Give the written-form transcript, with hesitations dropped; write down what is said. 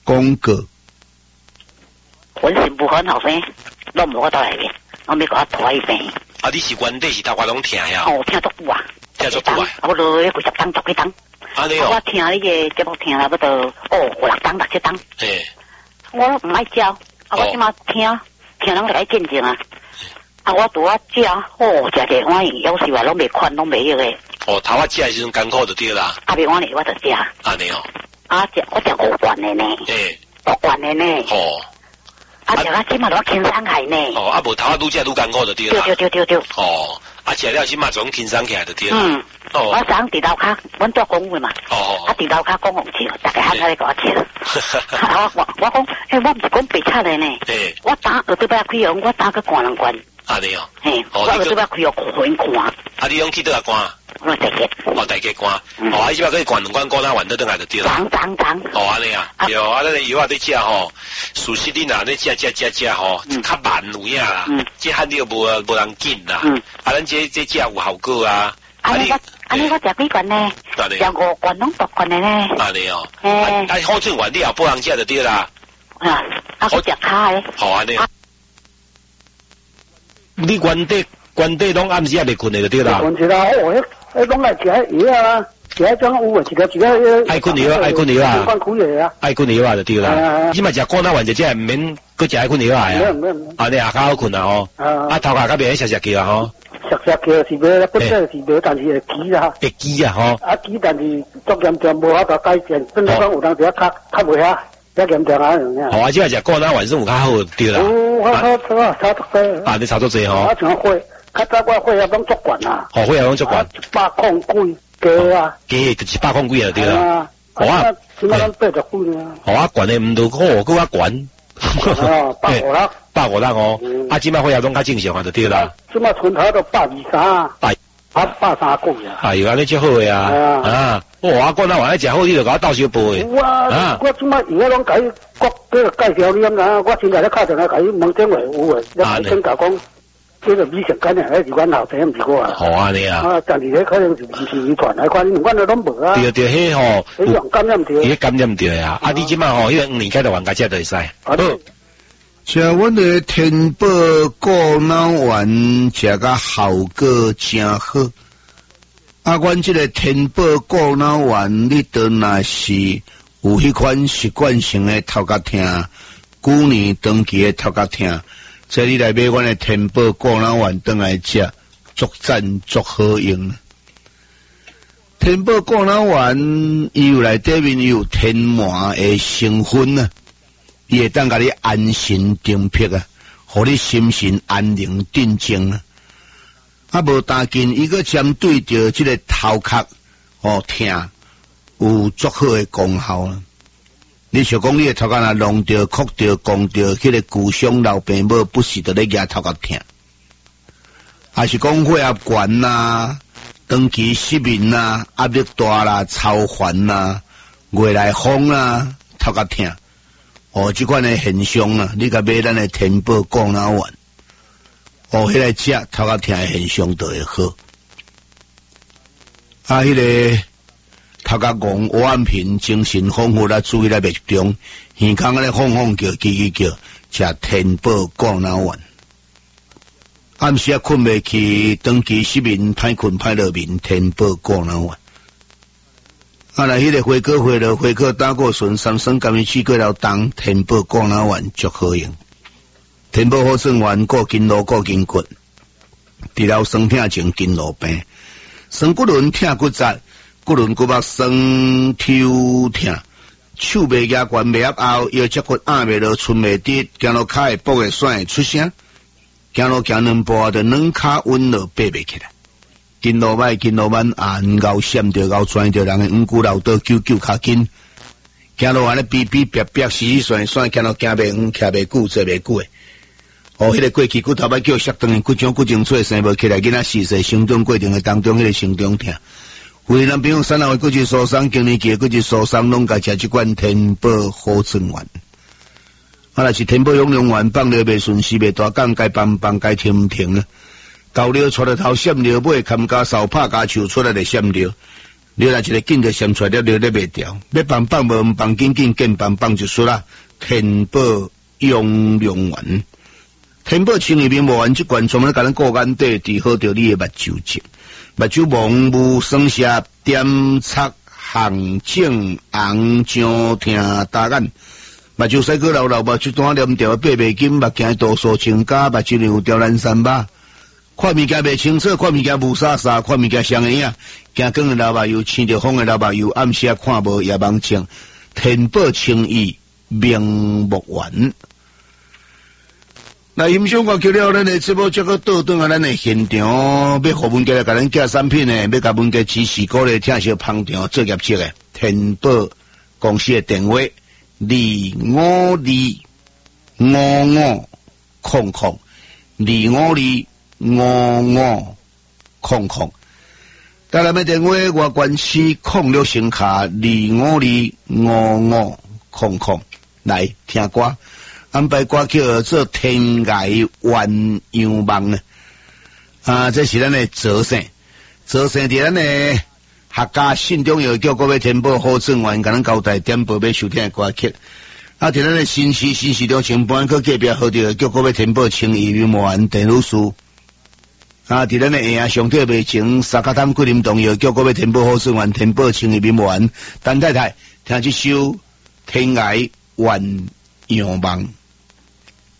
讲过。 浑身不很好生，拢无法度来面，我要甲我拖一病。 啊，你是原底是头壳拢疼呀？ 哦，疼足久啊， 疼足久啊！ 我落去50档、10几档。 安尼哦。 我听你个节目听了，要到5、6档、6、7档。 嘿。 我唔爱教，我即马听人来见证啊。我拄啊食，食个欢喜，有时话拢袂款，拢袂晓个。 头啊食的时阵艰苦就对啦。 袂欢喜我就食。 安尼哦。 我食5罐的呢。 嘿。 5罐的呢。 哦。 食到即马都轻松起呢。 无头啊愈食愈艰苦就对啦。 对。 食了即马总轻松起来就对啦。 我上伫楼骹，阮做公务嘛。伫楼骹讲红笑，大家喊他来甲我笑。我讲，我毋是讲白菜的呢。我打耳朵要开用，我打个灌2罐。 安尼哦。 我耳朵要开用全灌。 你用去倒来灌？ 我大家。 大家灌。即摆可以灌2罐高汤丸倒来就对啦。 长。 安尼啊。对咱个药仔咧食吼，事实你若咧食吼，较慢有影啦。这含料无人紧啦。咱这食有效果啊。 安尼我食几罐呢？食5罐拢6罐的呢。 安尼哦。好转丸你也不能食就对啦。 好食卡的。 安尼。 你原底拢暗时也袂困的就对啦。 困起啦，迄拢来食药啊，食迄种有诶，一个。 爱困药啊。爱困药啊就对啦。即摆食高汤丸就只，毋免搁食爱困药啊。安尼也较好困啊吼。头壳较袂涩叫啊吼。 涩叫是无，本身是无，但是会记啦。 会记啊吼。 记，但是足严重，无法度改善。本来讲有当时较袂遐严重啊。 即摆食高汤丸是有较好对啦。 差足多。 你差足多吼。 像血，较早我血压拢足悬啦。 血压拢足悬。 100几啊。 加就100几啊对啦。 即摆咱80几啊。 悬的毋都好，搁较悬。150哦。即摆血压拢较正常啊就对啦。 即摆存头都123。130几啊。 哎呦，安尼足好诶啊！我讲那话食好，你就甲我斗小杯。 有啊，我即摆药拢甲伊介绍你啊，我现在咧敲电话甲伊问电话有诶，你先甲讲，这个美食干呢，是阮后生，毋是我啊。 安尼啊。 但是咧可能是唔是遗传来款，阮都拢无啊。 对，迄吼。 迄种感染着。 感染着啊！你即摆吼，迄个5年级就原家食就会使。好。 食阮的天宝过脑丸，食甲效果真好。阮这个天宝过脑丸，你都若是有迄款习惯性的头壳疼，旧年长期的头壳疼，这你来买阮的天宝过脑丸转来食，足赞足好用。天宝过脑丸伊有内底面有天麻的成分啊。伊会当甲你安神定魄啊，互你心神安宁镇静啊。无当紧，伊个针对着即个头壳疼有足好诶功效啊。你想讲你诶头壳若弄着、哭着、讲着，迄个旧伤老病母不时着咧举头壳疼，还是讲血压悬呐、长期失眠呐、压力大啦、操烦呐、月来风啦、头壳疼。即款的现象啊，你甲买咱的天宝过脑丸，迄个食头壳疼的现象就会好。迄个头壳戆、眼皮精神丰富啦，注意力集中，耳孔咧晃叫、叽叫，食天宝过脑丸。暗时困袂去，长期失眠、歹困、歹落眠，天宝过脑丸。来迄个花果花了，花果打过醇，三酸甘味去过了冬，天宝过脑丸足好用。天宝好算丸，过筋络、过筋骨，治疗酸痛症、筋络病，酸骨轮、痛骨节、骨轮骨膜酸、抽痛，手袂夹悬、袂压后，腰脊骨压袂落、寸袂直，行路骹会跛会甩会出声，行路行2步就软骹稳落爬袂起来。筋络歹，筋络慢，咬闪着，咬转着，人的五骨老倒，揪较紧。行路安尼逼逼逼逼，死甩，行路行袂远，徛袂久，坐袂久诶。迄个过去骨头要叫摔断的骨种骨精髓生无起来，囡仔4岁成长过程的当中，迄个成长痛。为男朋友3号骨质疏松，经年期的骨质疏松，拢该食即款天宝好春丸。若是天宝养龙丸放了袂顺时袂大降，该放该停停啊。豆料出来头闪料尾，砍家扫拍家树出来就闪料， 你来一个紧就闪出来了，你袂掉，要放放无放紧紧，见放就输啦。天宝永良丸，天宝清益面膜丸，即罐专门甲咱顾眼底治好着你的目睭症，目睭蒙雾、酸涩、点擦、红肿、红肿、疼大眼。目睭洗过流流，目睭单连条爬袂紧，目镜度数清假，目睭有条蓝山疤，看物件袂清楚，看物件雾沙沙，看物件双眼啊，惊光的流目油，青着风的流目油，暗时看无夜盲症，天宝清益明目丸。那欣赏我叫了咱的节目，这个倒转啊，咱的现场，要互文家来甲咱寄产品呢，要甲文家支持鼓励，听小捧场做业绩的，天宝公司的电话2525500，2525500。带来的电话我关系06声卡2525500，来听歌。安排歌叫做天涯鸳鸯梦这是咱的泽生伫咱的客家信中有叫各位天宝好正员，甲咱交代点播要收听的歌曲。伫咱的新市中前半个隔壁好着叫各位天宝清益面膜丸陈女士。伫咱的下上特别前沙卡汤桂林洞有叫各位天宝好正员天宝清益面膜丸陈太太听这首天涯鸳鸯梦。